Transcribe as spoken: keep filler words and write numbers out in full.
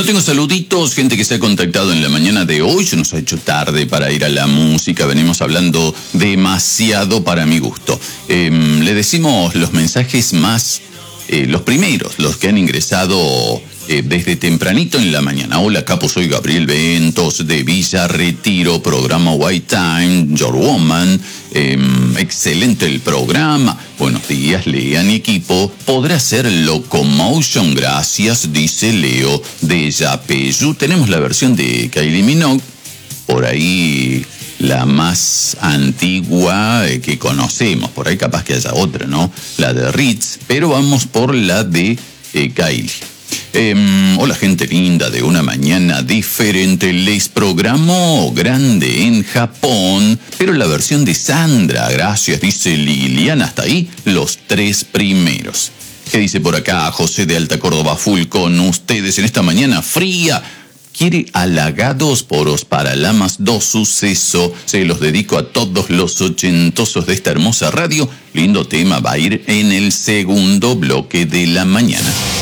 tengo saluditos, gente que se ha contactado en la mañana de hoy. Se nos ha hecho tarde para ir a la música. Venimos hablando demasiado para mi gusto. Eh, le decimos los mensajes más, eh, los primeros, los que han ingresado eh, desde tempranito en la mañana. Hola, capo, soy Gabriel Ventos de Villa Retiro, programa White Time, Your Woman. Eh, excelente el programa. Buenos días, Lean y equipo. ¿Podrá ser Locomotion? Gracias, dice Leo de Yapeyú. Tenemos la versión de Kylie Minogue, por ahí la más antigua eh, que conocemos. Por ahí capaz que haya otra, ¿no? La de Ritz, pero vamos por la de eh, Kylie. Eh, hola, gente linda de una mañana diferente. Les programo grande en Japón, pero la versión de Sandra. Gracias, dice Liliana. Hasta ahí los tres primeros. ¿Qué dice por acá José de Alta Córdoba? Full con ustedes en esta mañana fría. Quiere Halagados por Os Paralamas do Suceso. Se los dedico a todos los ochentosos de esta hermosa radio. Lindo tema, va a ir en el segundo bloque de la mañana.